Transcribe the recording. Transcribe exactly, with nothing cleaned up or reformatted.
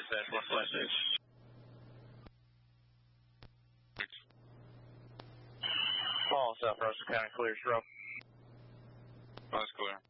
Dispatch, one flat six. All South Russell County, clear, stroke. That's clear.